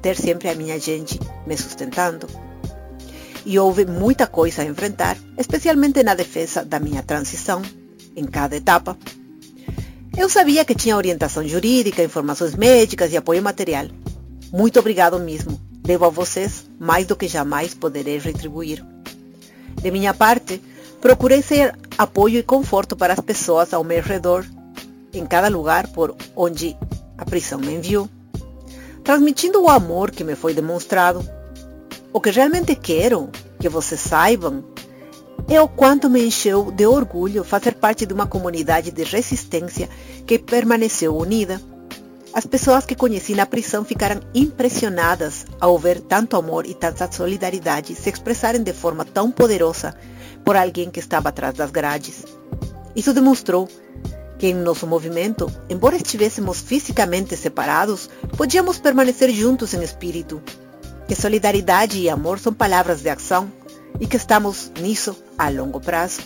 ter sempre a minha gente me sustentando. E houve muita coisa a enfrentar, especialmente na defesa da minha transição, em cada etapa. Eu sabia que tinha orientação jurídica, informações médicas e apoio material. Muito obrigado mesmo. Devo a vocês mais do que jamais poderei retribuir. De minha parte, procurei ser apoio e conforto para as pessoas ao meu redor, em cada lugar por onde a prisão me enviou, transmitindo o amor que me foi demonstrado. O que realmente quero que vocês saibam é o quanto me encheu de orgulho fazer parte de uma comunidade de resistência que permaneceu unida. As pessoas que conheci na prisão ficaram impressionadas ao ver tanto amor e tanta solidariedade se expressarem de forma tão poderosa por alguém que estava atrás das grades. Isso demonstrou que em nosso movimento, embora estivéssemos fisicamente separados, podíamos permanecer juntos em espírito, que solidariedade e amor são palavras de ação e que estamos nisso a longo prazo.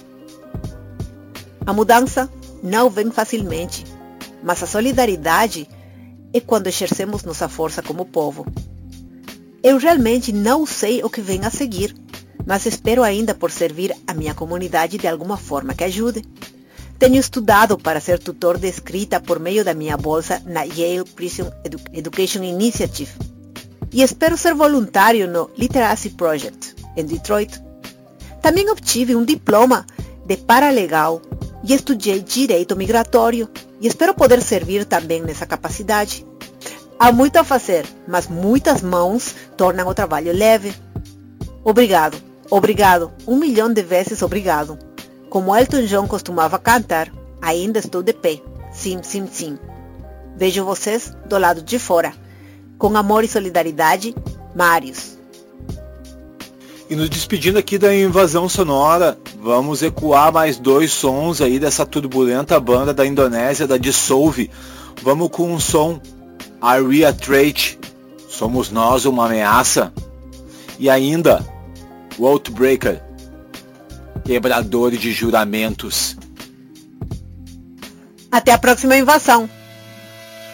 A mudança não vem facilmente, mas a solidariedade é quando exercemos nossa força como povo. Eu realmente não sei o que vem a seguir, mas espero ainda por servir a minha comunidade de alguma forma que ajude. Tenho estudado para ser tutor de escrita por meio da minha bolsa na Yale Prison Education Initiative e espero ser voluntário no Literacy Project, em Detroit. Também obtive um diploma de paralegal e estudei direito migratório e espero poder servir também nessa capacidade. Há muito a fazer, mas muitas mãos tornam o trabalho leve. Obrigado, obrigado, 1 milhão de vezes obrigado. Como Elton John costumava cantar, ainda estou de pé, sim, sim, sim. Vejo vocês do lado de fora. Com amor e solidariedade, Marius. E nos despedindo aqui da Invasão Sonora, vamos ecoar mais 2 sons aí dessa turbulenta banda da Indonésia, da Dissolve. Vamos com um som, Are We a Threat? Somos nós uma ameaça? E ainda, Outbreaker, quebrador de juramentos. Até a próxima invasão.